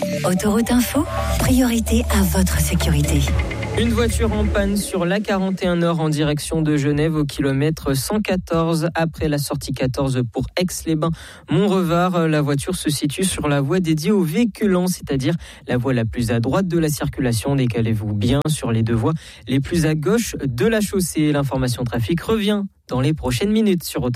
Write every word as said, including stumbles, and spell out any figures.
Autoroute Info, priorité à votre sécurité. Une voiture en panne sur l'A quarante et un Nord en direction de Genève au kilomètre cent quatorze après la sortie quatorze pour Aix-les-Bains-Montrevard. La voiture se situe sur la voie dédiée aux véhicules lents, c'est-à-dire la voie la plus à droite de la circulation. Décalez-vous bien sur les deux voies les plus à gauche de la chaussée. L'information trafic revient dans les prochaines minutes sur Autoroute.